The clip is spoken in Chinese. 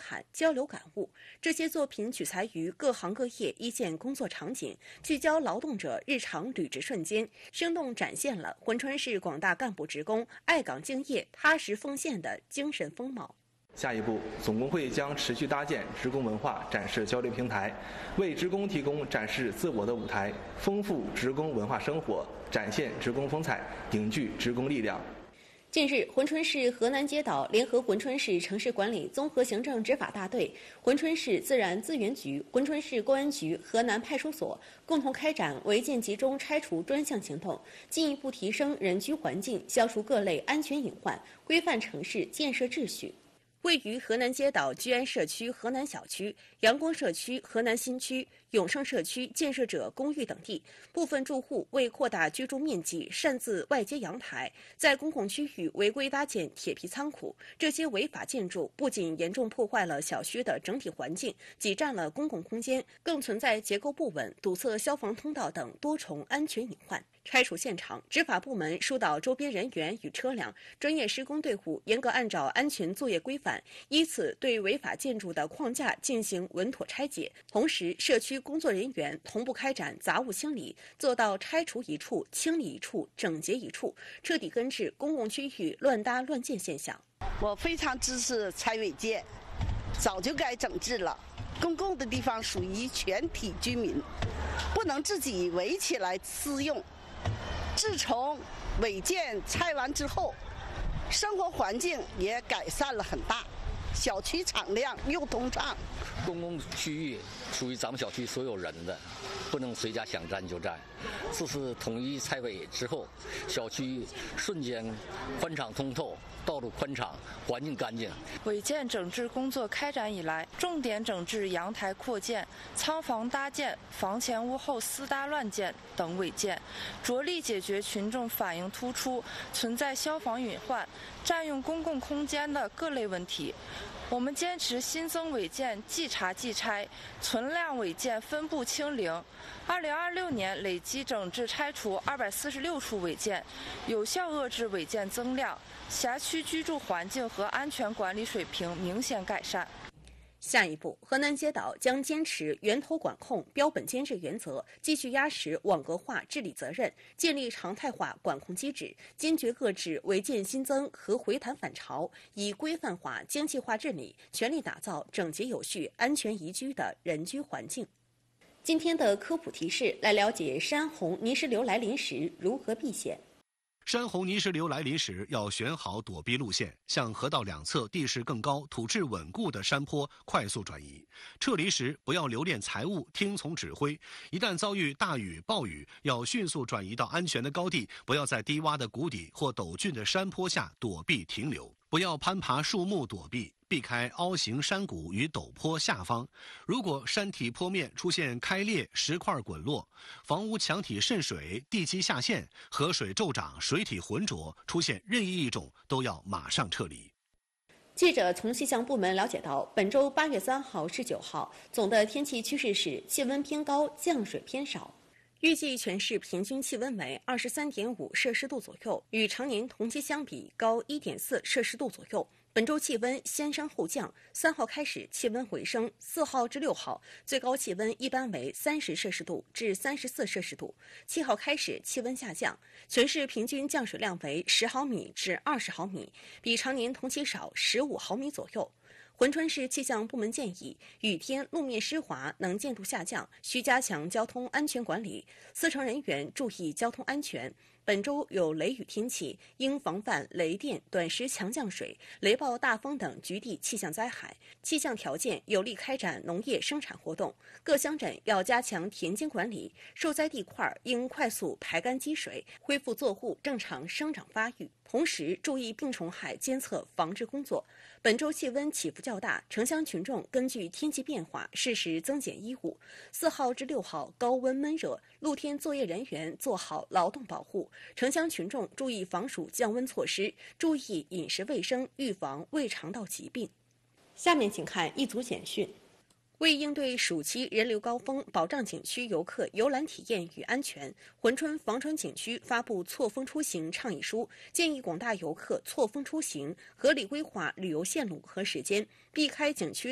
侃、交流感悟。这些作品取材于各行各业一线工作场景，聚焦劳动者日常履职瞬间，生动展现了珲春市广大干部职工爱岗敬业、踏实奉献的精神风貌。 下一步，总工会将持续搭建职工文化展示交流平台，为职工提供展示自我的舞台，丰富职工文化生活，展现职工风采，凝聚职工力量。 近日，珲春市河南街道联合珲春市城市管理综合行政执法大队、珲春市自然资源局、珲春市公安局河南派出所共同开展违建集中拆除专项行动，进一步提升人居环境，消除各类安全隐患，规范城市建设秩序。位于河南街道居安社区河南小区、阳光社区河南新区、永盛社区建设者公寓等地，部分住户为扩大居住面积，擅自外接阳台，在公共区域违规搭建铁皮仓库。这些违法建筑不仅严重破坏了小区的整体环境，挤占了公共空间，更存在结构不稳、堵塞消防通道等多重安全隐患。拆除现场，执法部门疏导周边人员与车辆，专业施工队伍严格按照安全作业规范，依次对违法建筑的框架进行稳妥拆解。同时，社区工作人员同步开展杂物清理，做到拆除一处、清理一处、整洁一处，彻底根治公共区域乱搭乱建现象。 我非常支持拆违建，早就该整治了。公共的地方属于全体居民，不能自己围起来私用。自从违建拆完之后，生活环境也改善了很大，小区敞亮又通畅。 公共区域属于咱们小区所有人的，不能随家想占就占。这次统一拆违之后，小区瞬间宽敞通透，道路宽敞，环境干净。 违建整治工作开展以来，重点整治阳台扩建、仓房搭建、房前屋后私搭乱建等违建，着力解决群众反映突出、存在消防隐患、占用公共空间的各类问题。我们坚持新增违建即查即拆，存量违建分步清零。2026年累计整治拆除246处违建，有效遏制违建增量，辖区居住环境和安全管理水平明显改善。 下一步，河南街道将坚持源头管控、标本兼治原则，继续压实网格化治理责任，建立常态化管控机制，坚决遏制违建新增和回弹反潮，以规范化、精细化治理，全力打造整洁有序、安全宜居的人居环境。今天的科普提示，来了解山洪泥石流来临时如何避险。 山洪泥石流来临时，要选好躲避路线，向河道两侧地势更高、土质稳固的山坡快速转移。撤离时不要留恋财物，听从指挥。一旦遭遇大雨、暴雨，要迅速转移到安全的高地，不要在低洼的谷底或陡峻的山坡下躲避停留。不要攀爬树木躲避，避开凹形山谷与陡坡下方。如果山体坡面出现开裂、石块滚落，房屋墙体渗水、地基下陷、河水骤涨、水体浑浊，出现任意一种都要马上撤离。 记者从气象部门了解到，本周8月3号至9号，总的天气趋势是气温偏高，降水偏少。预计全市平均气温为23.5摄氏度左右，与常年同期相比高1.4摄氏度左右。本周气温先升后降，3号开始气温回升，4号至6号最高气温一般为30摄氏度至34摄氏度，7号开始气温下降，全市平均降水量为10毫米至20毫米，比常年同期少15毫米左右。珲春市气象部门建议，雨天路面湿滑，能见度下降，需加强交通安全管理，司乘人员注意交通安全。本周有雷雨天气，应防范雷电、短时强降水、雷暴大风等局地气象灾害。气象条件有利开展农业生产活动，各乡镇要加强田间管理，受灾地块应快速排干积水，恢复作物正常生长发育。同时注意病虫害监测防治工作。本周气温起伏较大，城乡群众根据天气变化适时增减衣物。4号至6号高温闷热，露天作业人员做好劳动保护，城乡群众注意防暑降温措施，注意饮食卫生，预防胃肠道疾病。下面请看一组简讯。为应对暑期人流高峰，保障景区游客游览体验与安全，珲春防川景区发布错峰出行倡议书，建议广大游客错峰出行，合理规划旅游线路和时间，避开景区